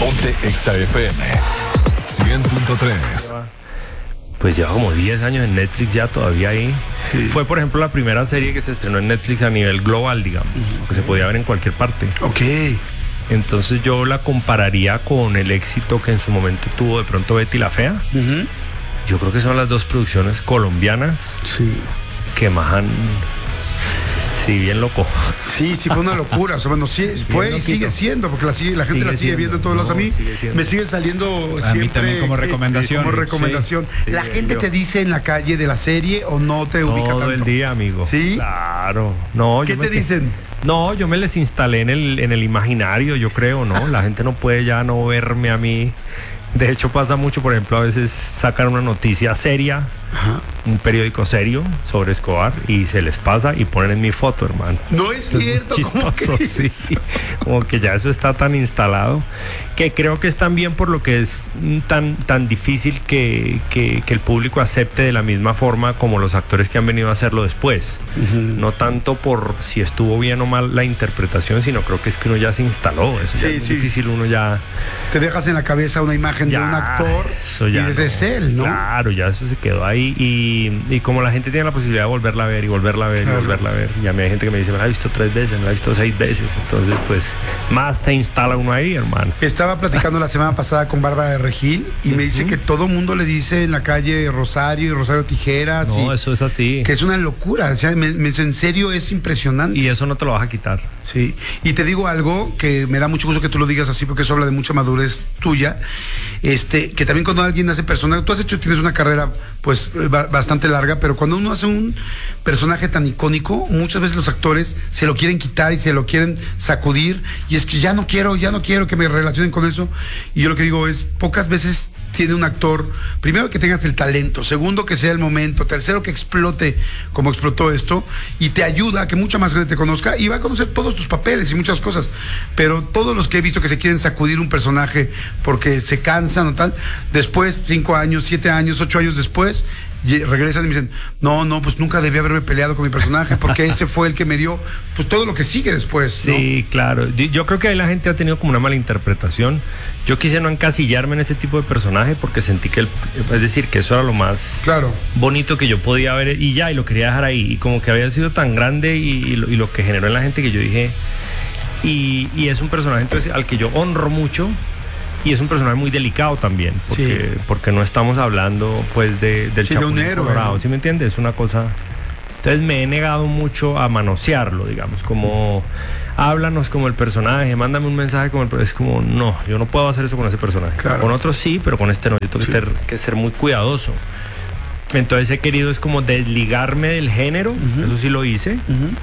Ponte Exa FM 100.3. Pues lleva como 10 años en Netflix ya, todavía ahí. Sí. Fue, por ejemplo, la primera serie que se estrenó en Netflix a nivel global, digamos, que se podía ver en cualquier parte. Ok. Entonces yo la compararía con el éxito que en su momento tuvo de pronto Betty la Fea. Uh-huh. Yo creo que son las dos producciones colombianas Sí. que más han... Sí, bien loco. Sí, fue una locura. O sea, bueno, sí, fue y loquito. sigue siendo, porque la gente Sigue la sigue siendo, viendo en todos lados. A mí sigue siendo. me sigue saliendo A mí siempre también como recomendación. como recomendación. Sí, ¿La sí, gente yo. te dice en la calle de la serie o no te ubica tanto? Todo el día, amigo. ¿Sí? Claro. No, ¿Qué yo me te dicen? No, yo me les instalé en el imaginario, yo creo, ¿no? La gente no puede ya no verme a mí. De hecho, pasa mucho, por ejemplo, a veces sacan una noticia seria, Ajá. un periódico serio sobre Escobar, y se les pasa y ponen en mi foto, hermano. No es cierto. ¿Cómo Chistoso, que? sí. Como que ya eso está tan instalado, que creo que es también por lo que es tan difícil que el público acepte de la misma forma como los actores que han venido a hacerlo después. Uh-huh. No tanto por si estuvo bien o mal la interpretación, sino creo que es que uno ya se instaló. Eso ya Sí, es sí. difícil, uno ya... Te dejas en la cabeza una imagen de un actor eso y ya dices no. él, ¿no? Claro, ya eso se quedó ahí y como la gente tiene la posibilidad de volverla a ver y volverla a ver Claro. y volverla a ver, y a mí hay gente que me dice, me la he visto 3 veces, me la he visto 6 veces, entonces pues más se instala uno ahí, hermano. Estaba platicando la semana pasada con Bárbara de Regil y me dice que todo mundo le dice en la calle Rosario y Rosario Tijeras. No, y eso es así. que es una locura. O sea, me dice, en serio es impresionante. Y eso no te lo vas a quitar. Sí, y te digo algo que me da mucho gusto que tú lo digas así porque eso habla de mucha madurez tuya, que también cuando alguien hace personaje, tú tienes una carrera pues bastante larga, pero cuando uno hace un personaje tan icónico, muchas veces los actores se lo quieren quitar y se lo quieren sacudir y es que ya no quiero que me relacionen con eso, y yo lo que digo es, pocas veces tiene un actor, primero que tengas el talento, segundo que sea el momento, tercero que explote como explotó esto y te ayuda a que mucha más gente te conozca y va a conocer todos tus papeles y muchas cosas, pero todos los que he visto que se quieren sacudir un personaje porque se cansan o tal, después 5 años, 7 años, 8 años después regresan y me dicen, no, pues nunca debí haberme peleado con mi personaje porque ese fue el que me dio pues todo lo que sigue después, ¿no? Sí, claro. Yo creo que ahí la gente ha tenido como una mala interpretación. Yo quise no encasillarme en ese tipo de personaje porque sentí que es decir, que eso era lo más Claro. bonito que yo podía ver y lo quería dejar ahí. Y como que había sido tan grande y lo que generó en la gente que yo dije, y es un personaje entonces al que yo honro mucho. Y es un personaje muy delicado también, porque no estamos hablando pues del de Chapulín un héroe, Colorado, ¿no? ¿Sí me entiendes? Es una cosa... Entonces me he negado mucho a manosearlo, digamos, como háblanos como el personaje, mándame un mensaje como el... Es como, no, yo no puedo hacer eso con ese personaje. Claro. Con otros sí, pero con este no, yo tengo que ser muy cuidadoso. Entonces he querido es como desligarme del género, eso sí lo hice.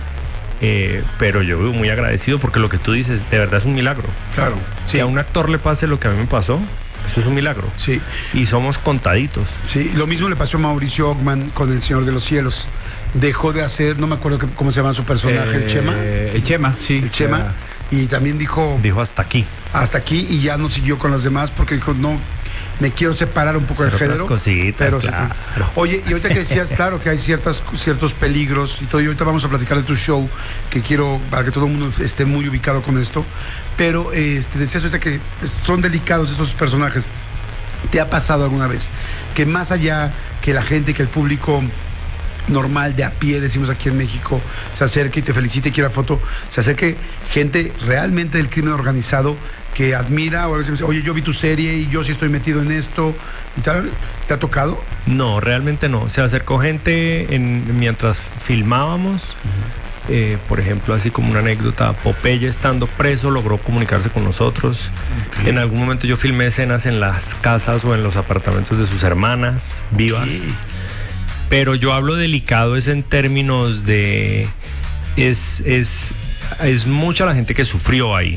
Pero yo vivo muy agradecido porque lo que tú dices de verdad es un milagro. Claro. Sí. Que a un actor le pase lo que a mí me pasó, eso es un milagro. Sí. Y somos contaditos. Sí, lo mismo le pasó a Mauricio Ockman con El Señor de los Cielos. Dejó de hacer, no me acuerdo cómo se llama su personaje, el Chema. El Chema, sí. El Chema. Y también dijo Hasta aquí. hasta aquí y ya no siguió con las demás porque dijo, no, me quiero separar un poco del Hacer género. otras cositas, pero claro. Oye, y ahorita que decías, claro que hay ciertos peligros y todo, y ahorita vamos a platicar de tu show, que quiero, para que todo el mundo esté muy ubicado con esto, pero decías ahorita que son delicados estos personajes. ¿Te ha pasado alguna vez que más allá que la gente, que el público normal de a pie, decimos aquí en México, se acerque y te felicite y quiera foto, se acerque gente realmente del crimen organizado que admira o a veces me dice, oye, yo vi tu serie y yo sí estoy metido en esto y tal? ¿Te ha tocado? No, realmente no. Se acercó gente mientras filmábamos. Por ejemplo, así como una anécdota, Popeye estando preso logró comunicarse con nosotros. En algún momento yo filmé escenas en las casas o en los apartamentos de sus hermanas vivas. Pero yo hablo delicado es en términos de es mucha la gente que sufrió ahí.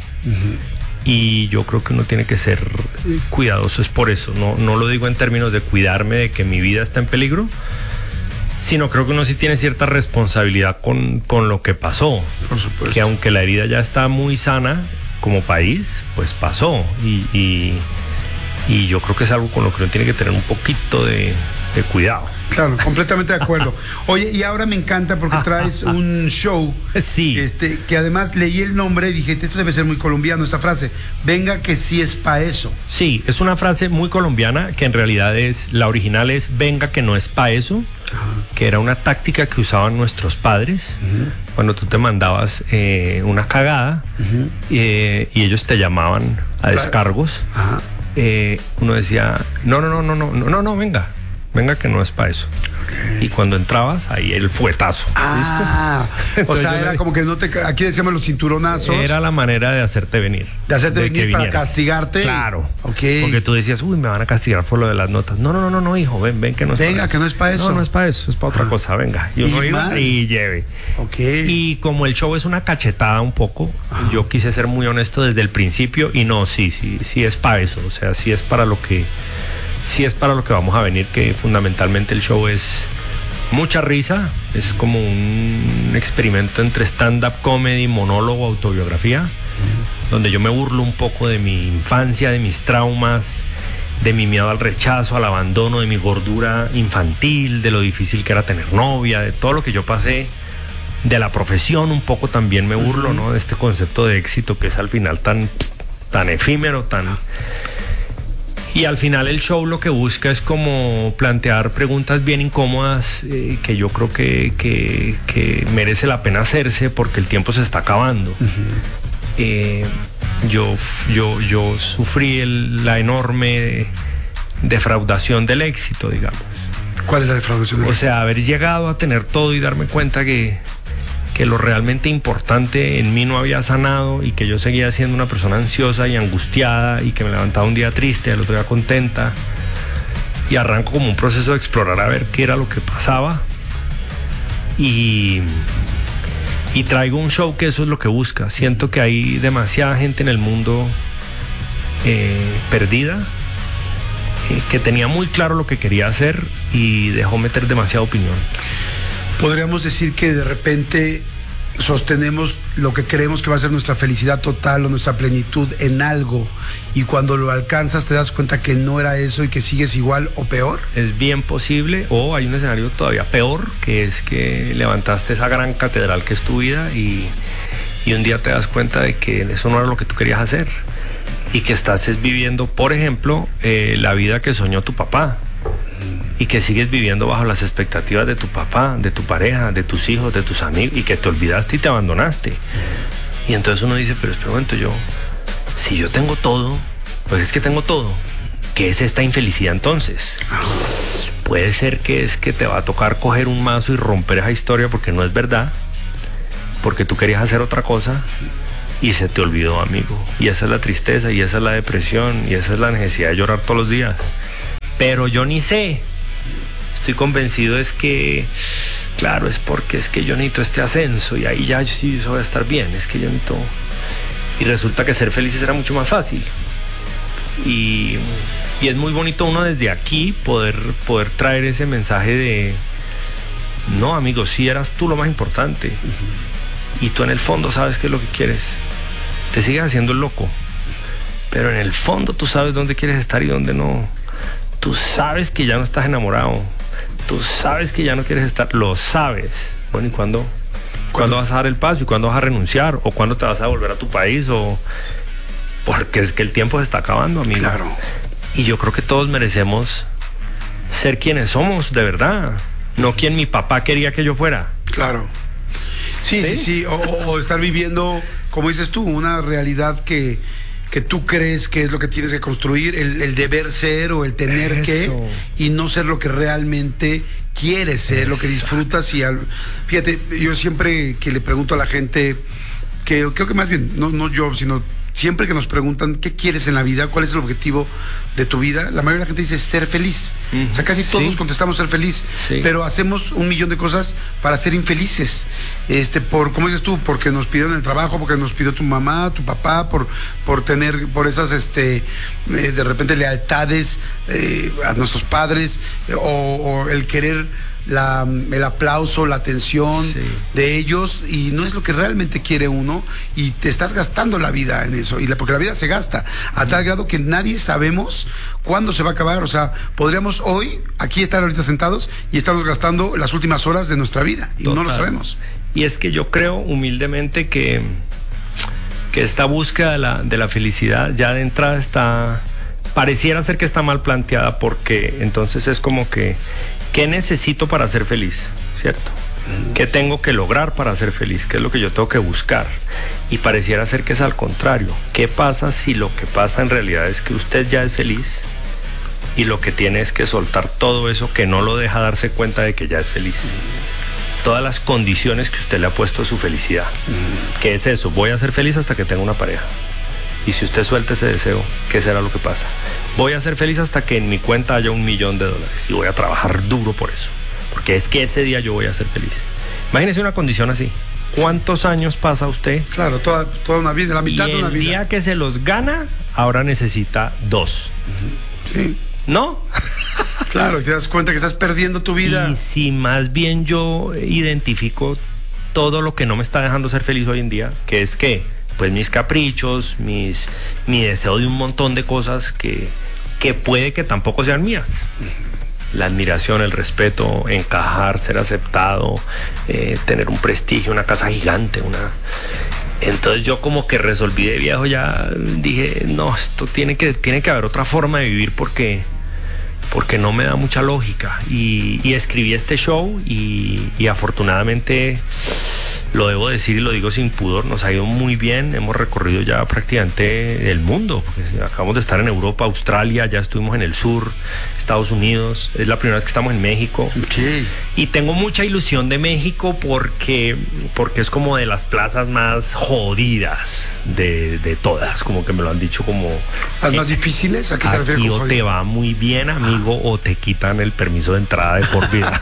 Y yo creo que uno tiene que ser cuidadoso, es por eso. No lo digo en términos de cuidarme de que mi vida está en peligro, sino creo que uno sí tiene cierta responsabilidad con lo que pasó. Por supuesto. Que aunque la herida ya está muy sana como país, pues pasó. Y yo creo que es algo con lo que uno tiene que tener un poquito de cuidado. Claro, completamente de acuerdo. Oye, y ahora me encanta porque traes un show. Sí. Que además leí el nombre y dije, esto debe ser muy colombiano, esta frase. Venga que sí es pa' eso. Sí, es una frase muy colombiana que en realidad la original es venga que no es pa' eso, que era una táctica que usaban nuestros padres cuando tú te mandabas una cagada y ellos te llamaban a descargos. Uno decía, no, venga que no es para eso. Y cuando entrabas, ahí el fuetazo. ¿Listo? O sea, era como que aquí decíamos los cinturonazos. Era la manera de hacerte venir. De hacerte venir para castigarte. Claro. Porque tú decías, uy, me van a castigar por lo de las notas. No, hijo, ven que no es para eso. Venga, que no es para eso. No es para eso, es para otra cosa, venga. Y uno iba y lleve. Y como el show es una cachetada un poco, yo quise ser muy honesto desde el principio y no, sí es para eso. O sea, sí es para lo que vamos a venir, que fundamentalmente el show es mucha risa, es como un experimento entre stand-up comedy, monólogo, autobiografía, donde yo me burlo un poco de mi infancia, de mis traumas, de mi miedo al rechazo, al abandono, de mi gordura infantil, de lo difícil que era tener novia, de todo lo que yo pasé, de la profesión un poco también me burlo, ¿no? De este concepto de éxito que es al final tan efímero, Y al final el show lo que busca es como plantear preguntas bien incómodas que yo creo que merece la pena hacerse porque el tiempo se está acabando. Yo sufrí la enorme defraudación del éxito, digamos. ¿Cuál es la defraudación del éxito? O sea, haber llegado a tener todo y darme cuenta que lo realmente importante en mí no había sanado y que yo seguía siendo una persona ansiosa y angustiada y que me levantaba un día triste, al otro día contenta, y arranco como un proceso de explorar a ver qué era lo que pasaba y traigo un show que eso es lo que busca. Siento que hay demasiada gente en el mundo perdida, que tenía muy claro lo que quería hacer y dejó meter demasiada opinión. Podríamos decir que de repente sostenemos lo que creemos que va a ser nuestra felicidad total o nuestra plenitud en algo y cuando lo alcanzas te das cuenta que no era eso y que sigues igual o peor. Es bien posible, o hay un escenario todavía peor, que es que levantaste esa gran catedral que es tu vida y un día te das cuenta de que eso no era lo que tú querías hacer y que estás viviendo, por ejemplo, la vida que soñó tu papá. Y que sigues viviendo bajo las expectativas de tu papá, de tu pareja, de tus hijos, de tus amigos, y que te olvidaste y te abandonaste. Y entonces uno dice, pero espera un momento, si yo tengo todo, pues es que tengo todo. ¿Qué es esta infelicidad entonces? Puede ser que es que te va a tocar coger un mazo y romper esa historia porque no es verdad, porque tú querías hacer otra cosa y se te olvidó, amigo. Y esa es la tristeza, y esa es la depresión, y esa es la necesidad de llorar todos los días. Pero yo ni sé. Estoy convencido es que, claro, es porque es que yo necesito este ascenso y ahí ya sí eso va a estar bien, es que yo necesito. Y resulta que ser felices era mucho más fácil. Y es muy bonito uno desde aquí poder traer ese mensaje de, no, amigo, sí eras tú lo más importante. Y tú en el fondo sabes qué es lo que quieres. Te sigues haciendo el loco, pero en el fondo tú sabes dónde quieres estar y dónde no. Tú sabes que ya no estás enamorado. Tú sabes que ya no quieres estar. Lo sabes. Bueno, ¿y cuándo vas a dar el paso? ¿Y cuándo vas a renunciar? ¿O cuándo te vas a volver a tu país? Porque es que el tiempo se está acabando, amigo. Claro. Y yo creo que todos merecemos ser quienes somos, de verdad. No quien mi papá quería que yo fuera. Claro. Sí. O estar viviendo, como dices tú, una realidad que tú crees que es lo que tienes que construir, el deber ser o el tener que, y no ser lo que realmente quieres ser, lo que disfrutas. Fíjate, yo siempre que le pregunto a la gente, que creo que más bien, no yo, sino siempre que nos preguntan qué quieres en la vida, cuál es el objetivo de tu vida, la mayoría de la gente dice ser feliz. O sea, casi todos contestamos ser feliz, pero hacemos 1,000,000 de cosas para ser infelices. Como dices tú, porque nos pidieron el trabajo, porque nos pidió tu mamá, tu papá, por tener, por esas de repente lealtades a nuestros padres, o el querer el aplauso, la atención de ellos, y no es lo que realmente quiere uno, y te estás gastando la vida en eso, porque la vida se gasta a tal grado que nadie sabemos cuándo se va a acabar. O sea, podríamos hoy aquí estar ahorita sentados y estarnos gastando las últimas horas de nuestra vida y no lo sabemos. Y es que yo creo humildemente que esta búsqueda de la felicidad ya de entrada pareciera ser que está mal planteada, porque entonces es como que ¿qué necesito para ser feliz? ¿Cierto? ¿Qué tengo que lograr para ser feliz? ¿Qué es lo que yo tengo que buscar? Y pareciera ser que es al contrario. ¿Qué pasa si lo que pasa en realidad es que usted ya es feliz y lo que tiene es que soltar todo eso que no lo deja darse cuenta de que ya es feliz? Todas las condiciones que usted le ha puesto a su felicidad. ¿Qué es eso? Voy a ser feliz hasta que tenga una pareja. Y si usted suelta ese deseo, ¿qué será lo que pasa? Voy a ser feliz hasta que en mi cuenta haya $1.000.000 y voy a trabajar duro por eso, porque es que ese día yo voy a ser feliz. Imagínese una condición así. ¿Cuántos años pasa usted? Claro, toda una vida, la mitad de una vida. Y el día que se los gana, ahora necesita 2. Sí. ¿No? Claro, te das cuenta que estás perdiendo tu vida. Y si más bien yo identifico todo lo que no me está dejando ser feliz hoy en día, que es que pues mis caprichos, mi deseo de un montón de cosas que puede que tampoco sean mías. La admiración, el respeto, encajar, ser aceptado, tener un prestigio, una casa gigante, Entonces yo como que resolví de viejo, ya dije, no, esto tiene que haber otra forma de vivir, porque no me da mucha lógica. Y escribí este show y afortunadamente, lo debo decir y lo digo sin pudor, nos ha ido muy bien. Hemos recorrido ya prácticamente el mundo. Acabamos de estar en Europa, Australia, ya estuvimos en el sur, Estados Unidos. Es la primera vez que estamos en México. Okay. Y tengo mucha ilusión de México porque es como de las plazas más jodidas de todas, como que me lo han dicho como... ¿Las más difíciles? ¿A qué se refiere? Aquí o te va muy bien, amigo, o te quitan el permiso de entrada de por vida.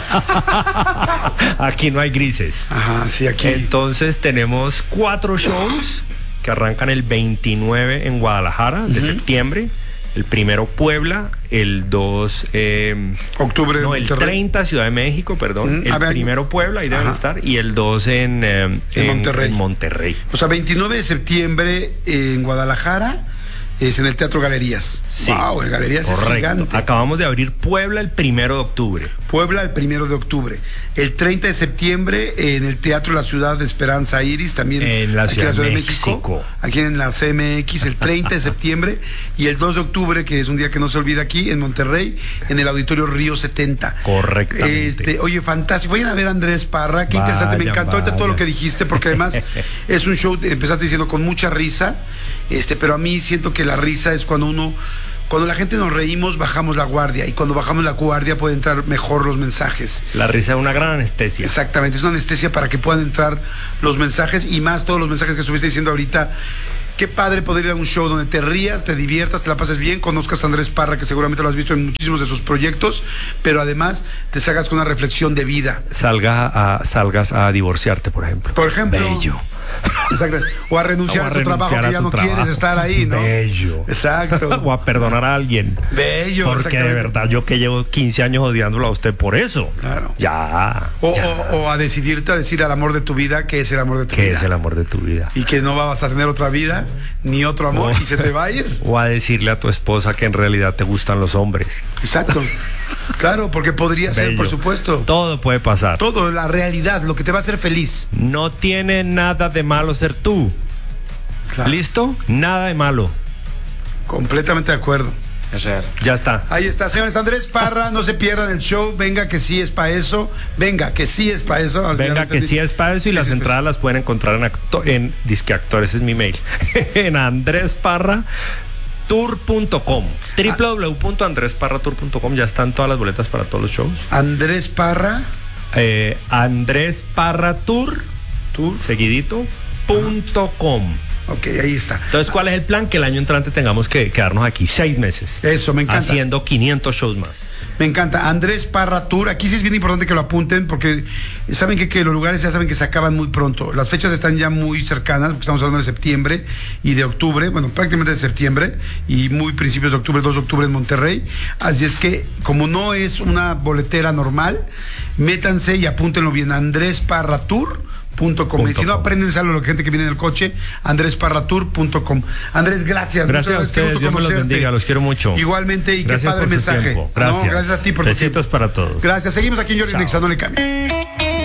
Aquí no hay grises. Ajá, sí, aquí. Entonces tenemos 4 shows que arrancan el 29 en Guadalajara de septiembre, el primero Puebla, el 2 octubre, no, el 30 Ciudad de México, perdón, el primero Puebla, ahí deben estar, y el 2 en Monterrey. O sea, 29 de septiembre en Guadalajara. Es en el Teatro Galerías. Sí. Wow, el Galerías es gigante. Acabamos de abrir Puebla el 1 de octubre. Puebla el 1 de octubre. El 30 de septiembre en el Teatro La Ciudad de Esperanza Iris, también en la Ciudad de México. Aquí en la CMX, el 30 de septiembre. Y el 2 de octubre, que es un día que no se olvida, aquí en Monterrey, en el Auditorio Río 70. Correctamente. Oye, fantástico. Vayan a ver a Andrés Parra, qué interesante. Me encantó ahorita todo lo que dijiste, porque además es un show, empezaste diciendo, con mucha risa. Pero a mí siento que la risa es cuando la gente nos reímos, bajamos la guardia, y cuando bajamos la guardia pueden entrar mejor los mensajes. La risa es una gran anestesia. Exactamente, es una anestesia para que puedan entrar los mensajes, y más todos los mensajes que estuviste diciendo ahorita. Qué padre poder ir a un show donde te rías, te diviertas, te la pases bien, conozcas a Andrés Parra, que seguramente lo has visto en muchísimos de sus proyectos, pero además te salgas con una reflexión de vida. Salgas a divorciarte, por ejemplo. Por ejemplo. Bello. Exacto. O a renunciar a tu trabajo, que ya no quieres estar ahí, ¿no? Bello. Exacto. O a perdonar a alguien. Bello. Porque de verdad yo que llevo 15 años odiándolo a usted por eso. Claro. Ya. O a decidirte a decir al amor de tu vida que es el amor de tu vida. Que es el amor de tu vida. Y que no vas a tener otra vida, ni otro amor, y se te va a ir. O a decirle a tu esposa que en realidad te gustan los hombres. Exacto. Claro, porque podría ser, por supuesto. Todo puede pasar. Todo, la realidad, lo que te va a hacer feliz. No tiene nada de malo ser tú. Claro. ¿Listo? Nada de malo. Completamente de acuerdo. Ya está. Ahí está, señores. Andrés Parra, no se pierdan el show. Venga, que sí es para eso. Venga, que sí es para eso. Venga, que sí es para eso. Y las entradas las pueden encontrar en Disque Actores, es mi mail. En Andrés Parra tour.com, www.andresparratour.com. Ya están todas las boletas para todos los shows. Andrés Parra Andrés Parra Tour seguidito .com. Ok, ahí está. Entonces, ¿cuál es el plan? Que el año entrante tengamos que quedarnos aquí 6 meses. Eso, me encanta. Haciendo 500 shows más. Me encanta. Andrés Parra Tour. Aquí sí es bien importante que lo apunten porque saben que los lugares ya saben que se acaban muy pronto. Las fechas están ya muy cercanas, porque estamos hablando de septiembre y de octubre, bueno, prácticamente de septiembre y muy principios de octubre, 2 de octubre en Monterrey. Así es que, como no es una boletera normal, métanse y apúntenlo bien. andresparratour.com. Si no aprenden algo, la gente que viene en el coche, andresparratour.com. Andrés, gracias. Gracias a ustedes, Dios me los bendiga, los quiero mucho. Igualmente, y gracias qué padre mensaje. Gracias. No, gracias a ti por tu tiempo. Besitos para todos. Gracias. Seguimos aquí en Jordi Nexa, no le cambie.